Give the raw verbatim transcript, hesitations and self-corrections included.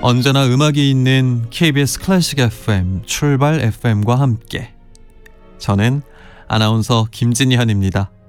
언제나 음악이 있는 케이비에스 클래식 에프엠 출발 에프엠과 함께 저는 아나운서 김진현입니다.